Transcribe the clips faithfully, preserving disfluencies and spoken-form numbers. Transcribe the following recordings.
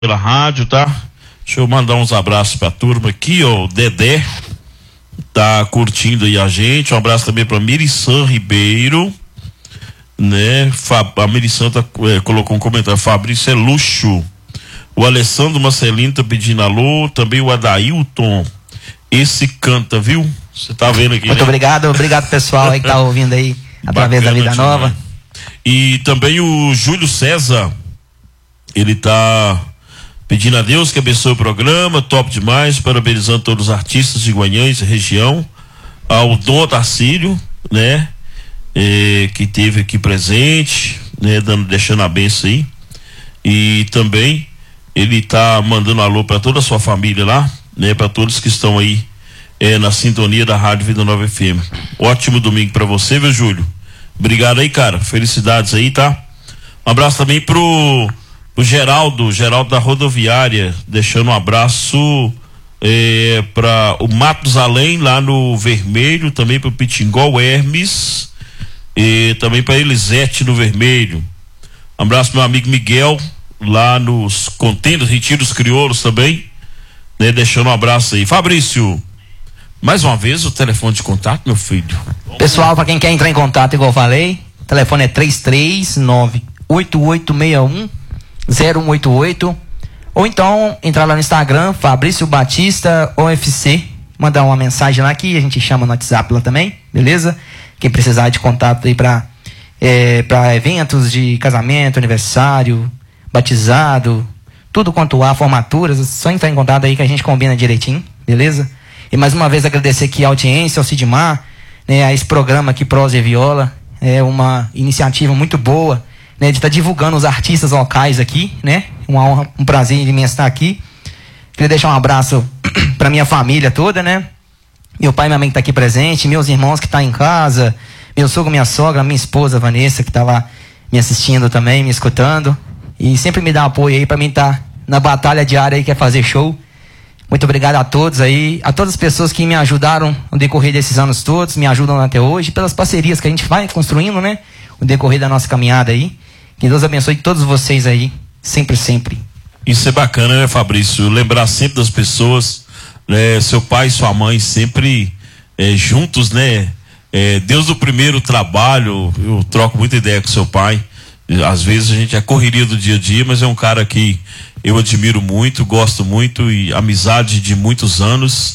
pela rádio, tá? Deixa eu mandar uns abraços pra turma aqui, ó. O Dedé tá curtindo aí a gente. Um abraço também pra Mirição Ribeiro, né? A Mirição tá, é, colocou um comentário: Fabrício é luxo. O Alessandro Marcelino tá pedindo alô. Também o Adailton. Esse canta, viu? Você tá vendo aqui, muito, né? Obrigado, obrigado pessoal aí que tá ouvindo aí através Bacana, da Vida Nova. Né? E também o Júlio César, ele tá pedindo a Deus que abençoe o programa, top demais, parabenizando todos os artistas de Guanhães e região, ao Dom Tarcílio, né, é, que teve aqui presente, né, dando, deixando a benção aí, e também ele tá mandando alô para toda a sua família lá, né, para todos que estão aí é, na sintonia da Rádio Vida Nova F M. Ótimo domingo para você, viu, Júlio? Obrigado aí, cara, felicidades aí, tá? Um abraço também pro o Geraldo, Geraldo da Rodoviária, deixando um abraço é, para o Matos Além lá no Vermelho, também para o Pitingol Hermes, e também para Elisete no Vermelho. Um abraço pro meu amigo Miguel lá nos Contêineres, Retiros Crioulos também, né, deixando um abraço aí. Fabrício, mais uma vez o telefone de contato, meu filho. Pessoal, para quem quer entrar em contato, igual eu falei, o telefone é três três nove, oito oito seis um, zero um oito oito, ou então entrar lá no Instagram, Fabrício Batista O F C, mandar uma mensagem lá que a gente chama no WhatsApp lá também, beleza? Quem precisar de contato aí para é, para eventos de casamento, aniversário, batizado, tudo quanto há, formaturas, é só entrar em contato aí que a gente combina direitinho, beleza? E mais uma vez agradecer aqui a audiência, ao Sidmar, né, a esse programa aqui, Prosa e Viola, é uma iniciativa muito boa, né, de estar tá divulgando os artistas locais aqui, né? Uma honra, um prazer de mim estar aqui. Queria deixar um abraço para minha família toda, né? Meu pai e minha mãe que tá aqui presente, meus irmãos que tá em casa, meu sogro, minha sogra, minha esposa Vanessa que tá lá me assistindo também, me escutando e sempre me dá apoio aí para mim estar tá na batalha diária aí que é fazer show. Muito obrigado a todos aí, a todas as pessoas que me ajudaram no decorrer desses anos todos, me ajudam até hoje, pelas parcerias que a gente vai construindo, né? No decorrer da nossa caminhada aí. Que Deus abençoe todos vocês aí, sempre, sempre. Isso é bacana, né, Fabrício? Lembrar sempre das pessoas, né? Seu pai e sua mãe sempre é, juntos, né? É, desde o primeiro trabalho, eu troco muita ideia com seu pai. Às vezes a gente é correria do dia a dia, mas é um cara que eu admiro muito, gosto muito, e amizade de muitos anos.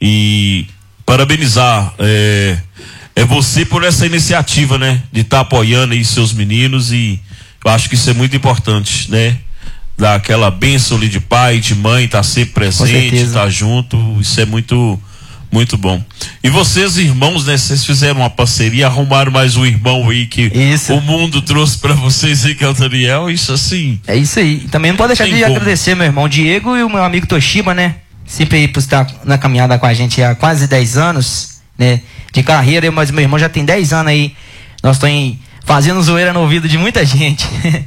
E parabenizar é, é você por essa iniciativa, né? De estar tá apoiando aí seus meninos, e eu acho que isso é muito importante, né? Dar aquela bênção ali de pai, de mãe, estar tá sempre presente, estar tá junto, isso é muito, muito bom. E vocês, irmãos, né? Vocês fizeram uma parceria, arrumaram mais um irmão aí que isso. O mundo trouxe para vocês aí, que é o Daniel, isso assim. É isso aí. Também não pode deixar de como. agradecer meu irmão Diego e o meu amigo Toshiba, né? Sempre aí por estar na caminhada com a gente há quase dez anos, né? De carreira, mas meu irmão já tem dez anos aí. Nós estamos fazendo zoeira no ouvido de muita gente.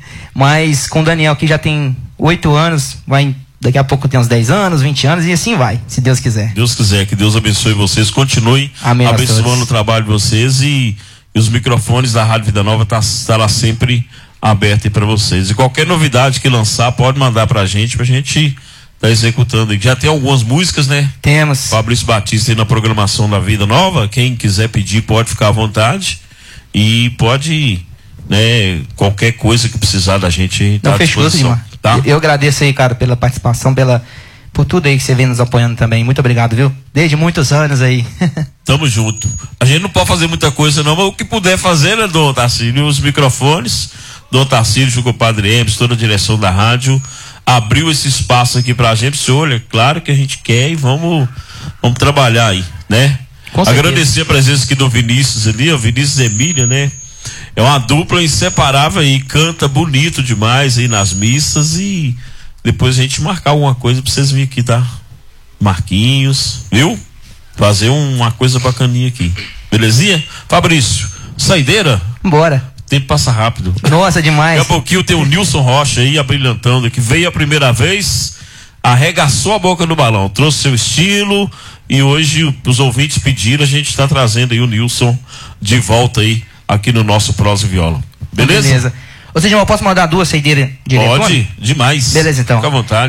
Mas com o Daniel, que já tem oito anos, vai, daqui a pouco tem uns dez anos, vinte anos, e assim vai, se Deus quiser. Deus quiser, que Deus abençoe vocês, continue Amém, abençoando o trabalho de vocês, e, e os microfones da Rádio Vida Nova tá, estará sempre aberto para vocês. E qualquer novidade que lançar, pode mandar pra gente, pra gente tá executando. Já tem algumas músicas, né? Temos. Fabrício Batista aí na programação da Vida Nova, quem quiser pedir pode ficar à vontade. E pode, né, qualquer coisa que precisar da gente tá à disposição, tá? Eu, eu agradeço aí, cara, pela participação, pela, por tudo aí que você vem nos apoiando também. Muito obrigado, viu? Desde muitos anos aí. Tamo junto. A gente não pode fazer muita coisa não, mas o que puder fazer, né, Dom Tarcílio? Os microfones, Dom Tarcílio, junto com o Padre Hermes, toda a direção da rádio, abriu esse espaço aqui pra gente. Se olha, claro que a gente quer e vamos, vamos trabalhar aí, né? Agradecer a presença aqui do Vinícius ali, o Vinícius Emília, né? É uma dupla inseparável aí, canta bonito demais aí nas missas, e depois a gente marcar alguma coisa pra vocês virem aqui, tá? Marquinhos, viu? Fazer uma coisa bacaninha aqui. Belezinha? Fabrício, saideira? Bora. O tempo passa rápido. Nossa, demais. Daqui a pouquinho tem o Nilson Rocha aí, abrilhantando, que veio a primeira vez, arregaçou a boca do balão, trouxe seu estilo. E hoje os ouvintes pediram, a gente está trazendo aí o Nilson de volta aí, aqui no nosso Prosa e Viola. Beleza? Beleza. Ou seja, eu posso mandar duas saideiras de Pode, eletrônico? demais. Beleza, então. Fica à vontade.